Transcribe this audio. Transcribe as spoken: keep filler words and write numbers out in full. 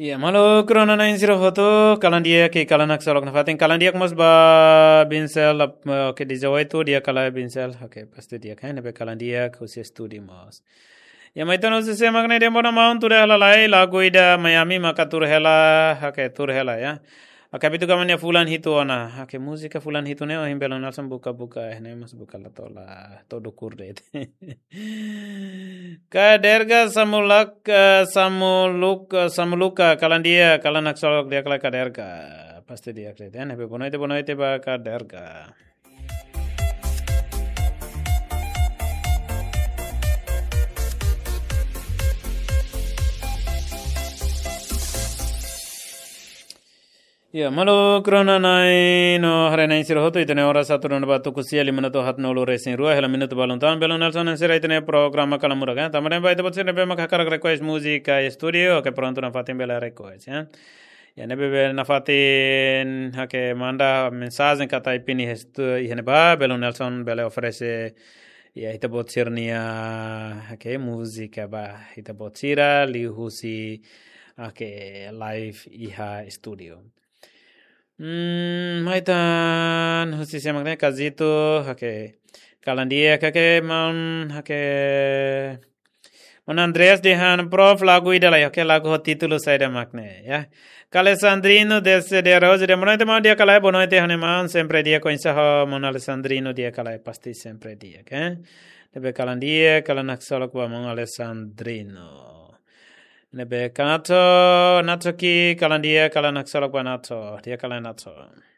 Iya, malo corona na insiro foto kalandia ke kalanak salok na fatin kalandia mas ba binsel ke di Jawa itu dia kala binsel oke pasti dia kan nebe kalandia khusus studi mas. Ya mai tono se magne dia mona maun tur hela lai lagu ida Miami maka tur hela oke tur hela ya. Oke itu kamanya fulan hitu ona. Oke musika fulan hitu ne ohim belon alsam buka buka ne mas buka la tola todo kurde. Ka derga samulak samuluk samuluka kalandia kalanak solok dia kala ka derga. Pasti dia krede ne be bonoite bonoite ba ka derga. Ya, malo corona nai no hare nai sir hoto itene ora satu ron batu kusia lima to hat nolo racing ruah hela minuto balon tan belon nelson sir itene programa kala muraga tamare ba ite botse nebe makakar request musica studio ke pronto na fatin bela request ya ya nebe na fatin hake manda mensagem kata ipini hestu ihene ba belon nelson bela ofrece ya ite botsirnia hake musica ba ite botsira lihusi hake live iha studio. Hmm, maitan husi siamak ne kazito hake kalandia kake man hake man Andreas dehan prof lagu idala hake lagu ho titulo saida makne ya Alessandrino desse de rose de monoite ma dia kala bonoite hane man sempre dia coinsa ho mon Alessandrino dia kala pasti sempre dia ke debe kalandia kalanak solok ba mon Alessandrino Nebe kanato nato ki kalandia kalanak solok ba nato dia kala nato